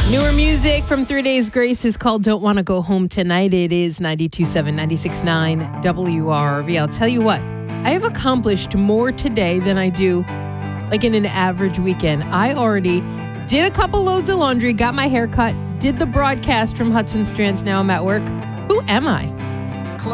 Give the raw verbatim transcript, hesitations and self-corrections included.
Newer music from Three Days Grace is called Don't Want to Go Home Tonight. It is ninety-two point seven, ninety-six point nine W R V. I'll tell you what, I have accomplished more today than I do like in an average weekend. I already did a couple loads of laundry, got my hair cut, did the broadcast from Hudson Strands. Now I'm at work. Who am I?